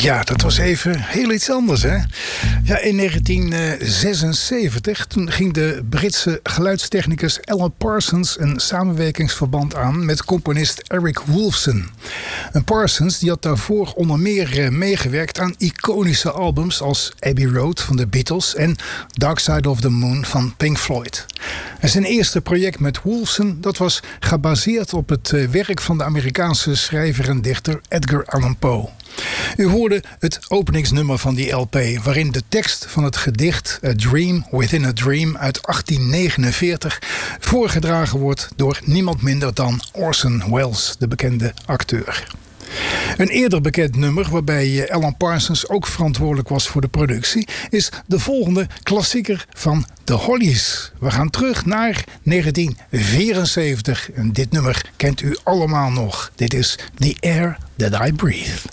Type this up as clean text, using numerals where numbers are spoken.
Ja, dat was even heel iets anders, hè? Ja, in 1976 toen ging de Britse geluidstechnicus Alan Parsons een samenwerkingsverband aan met componist Eric Woolfson. En Parsons die had daarvoor onder meer meegewerkt aan iconische albums als Abbey Road van de Beatles en Dark Side of the Moon van Pink Floyd. En zijn eerste project met Woolfson dat was gebaseerd op het werk van de Amerikaanse schrijver en dichter Edgar Allan Poe. U hoorde het openingsnummer van die LP, waarin de tekst van het gedicht A Dream Within a Dream uit 1849 voorgedragen wordt door niemand minder dan Orson Welles, de bekende acteur. Een eerder bekend nummer waarbij Alan Parsons ook verantwoordelijk was voor de productie is de volgende klassieker van The Hollies. We gaan terug naar 1974 en dit nummer kent u allemaal nog. Dit is The Air That I Breathe.